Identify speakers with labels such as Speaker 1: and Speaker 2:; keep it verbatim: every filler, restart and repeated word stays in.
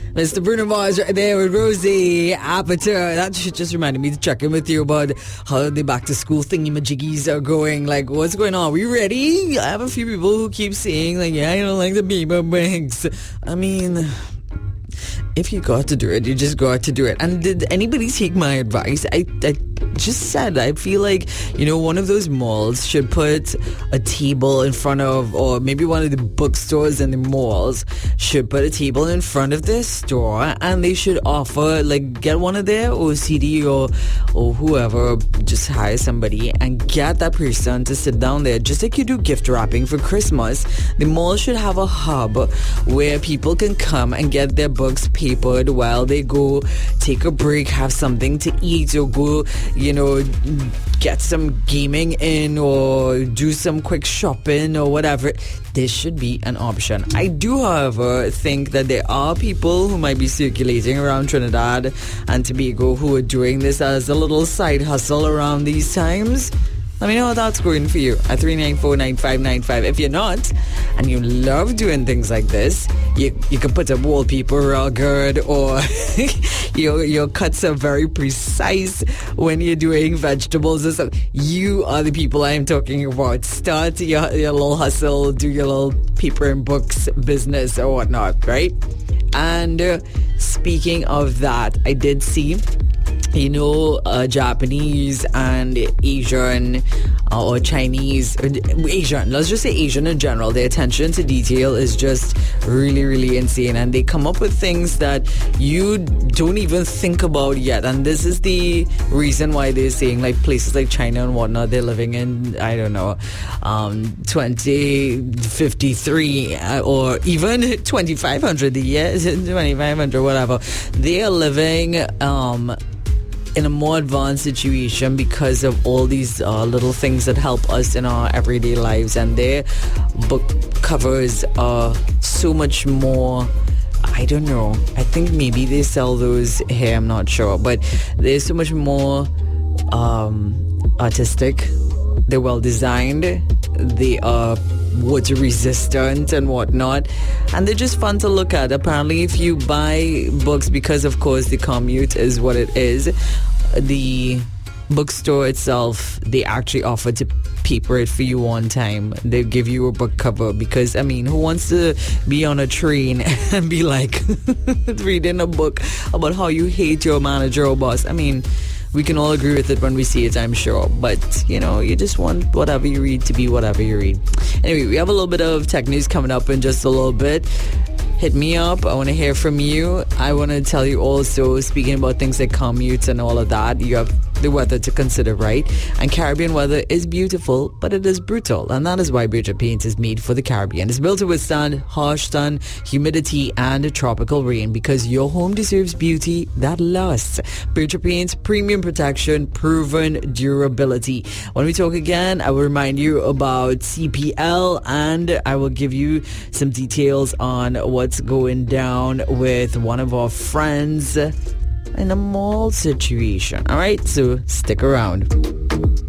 Speaker 1: Mister Bruno Mars right there with Rosie Apatow. That shit just reminded me to check in with you about how the back to school thingy-majiggies are going. Like, what's going on? Are we ready? I have a few people who keep saying, like, yeah, I don't like the Bieber banks. I mean, if you got to do it, you just got to do it. And did anybody take my advice? I, I just said, I feel like, you know, one of those malls should put a table in front of, or maybe one of the bookstores in the malls should put a table in front of their store, and they should offer, like, get one of their O C D or, or whoever, just hire somebody and get that person to sit down there, just like you do gift wrapping for Christmas. The mall should have a hub where people can come and get their books papered while they go take a break, have something to eat, or go, you know, get some gaming in, or do some quick shopping or whatever. This should be an option. I do, however, think that there are people who might be circulating around Trinidad and Tobago who are doing this as a little side hustle around these times. Let me know how that's going for you at three nine four, nine five nine five. If you're not, and you love doing things like this, you you can put up wallpaper real good, or your your cuts are very precise when you're doing vegetables or something. You are the people I'm talking about. Start your, your little hustle, do your little paper and books business or whatnot, right? And uh, speaking of that, I did see, you know, uh, Japanese and Asian uh, or Chinese, or Asian, let's just say Asian in general, their attention to detail is just really, really insane. And they come up with things that you don't even think about yet. And this is the reason why they're saying, like, places like China and whatnot, they're living in, I don't know, um, twenty fifty-three uh, or even twenty-five hundred the year, twenty-five hundred, whatever. They are living um in a more advanced situation because of all these uh, little things that help us in our everyday lives, and their book covers are so much more, I don't know, I think maybe they sell those here, I'm not sure, but they're so much more um, artistic, they're well designed, they are water resistant and whatnot, and they're just fun to look at. Apparently, if you buy books, because of course the commute is what it is, the bookstore itself, they actually offer to paper it for you one time. They give you a book cover, because I mean, who wants to be on a train and be like reading a book about how you hate your manager or boss? I mean, we can all agree with it when we see it, I'm sure. But, you know, you just want whatever you read to be whatever you read. Anyway, we have a little bit of tech news coming up in just a little bit. Hit me up. I want to hear from you. I want to tell you also, speaking about things like commutes and all of that, you have the weather to consider, right? And Caribbean weather is beautiful, but it is brutal. And that is why Bridger Paint is made for the Caribbean. It's built to withstand harsh sun, humidity, and tropical rain, because your home deserves beauty that lasts. Bridger Paint's premium protection, proven durability. When we talk again, I will remind you about C P L, and I will give you some details on what's going down with one of our friends in a mall situation. All right, so stick around.